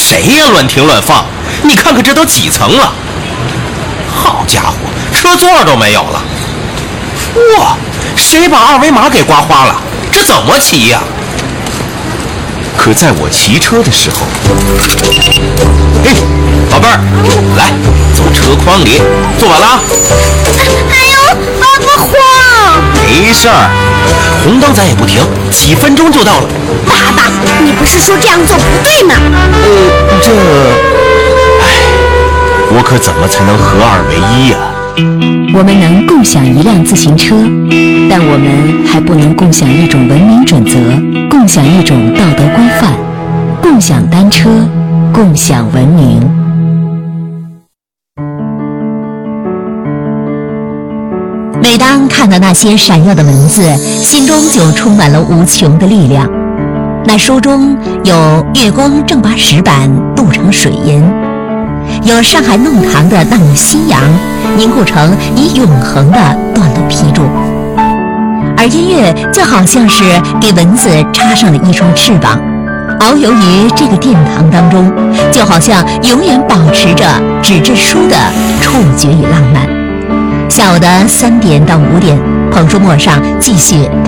谁呀乱停乱放？你看看这都几层了！好家伙，车座都没有了！哇，谁把二维码给刮花了？这怎么骑呀？可在我骑车的时候，嘿，宝贝儿，来，走车筐里，坐稳了啊！ 哎呦，爸爸慌！ 没事儿，红灯咱也不停，几分钟就到了。 爸爸，你不是说这样做不对吗？ 我可怎么才能合二为一呀？ 我们能共享一辆自行车，但我们还不能共享一种文明准则，共享一种道德规范，共享单车，共享文明。每当看到那些闪耀的文字，心中就充满了无穷的力量。那书中有月光正把石板镀成水银，有上海弄堂的那缕夕阳凝固成以永恒的断了批注，而音乐就好像是给文字插上了一双翅膀，遨游于这个殿堂当中，就好像永远保持着纸质书的触觉与浪漫。下午的3点到5点，彭书陌上继续